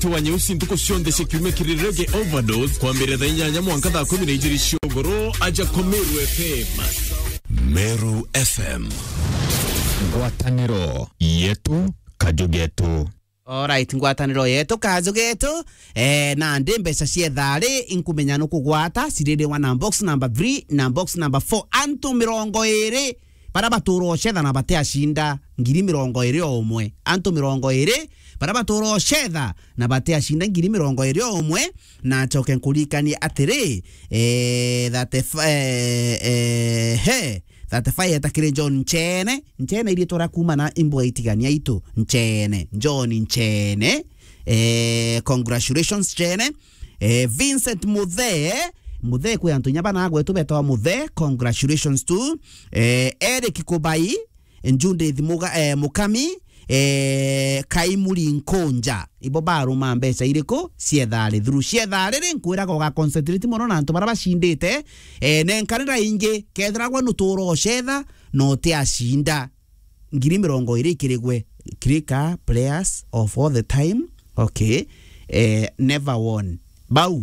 tuwa nyeusi ntuko sionde sekiume kirirege overdose kwa mbireza inyanya mwanka dha 12 shogoro aja kwa Meru FM. Meru FM, ngwataniro yetu kajugetu. Alright, ngwataniro yetu kajugetu. Na ndembeca ciethari inkumenya nukugwata ciriri wa box number 3 na box number 4 antu 20 para baturo cetha na batea shinda 20 omwe antu 20 para baturo cetha na batea shinda 20 omwe na choke nkulikani atiri that fire takire John Nchene ili tora kuma na imbo itigania itu John Nchene congratulations Chene. Vincent Muthe kwa antunya bana agwe tubetoa Muthe, congratulations to Eric Kubai Njunde Thimuga Mukami Kaimuri Nkonja ibo baru mambesa iriko ciethari through ciethari nkwira ko concentrate muno na antu baraba shindite nenkanira inge kethira gwa nuturo cetha no te ashinda 20 kirigwe krika players of all the time okay never won bau